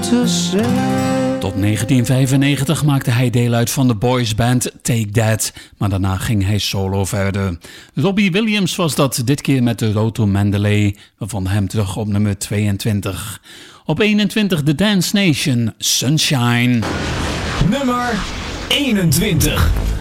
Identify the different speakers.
Speaker 1: to say.
Speaker 2: Tot 1995 maakte hij deel uit van de boysband Take That, maar daarna ging hij solo verder. Robbie Williams was dat dit keer met de Road to Mandalay, we vonden hem terug op nummer 22. Op 21 The Dance Nation, Sunshine.
Speaker 3: Nummer 21.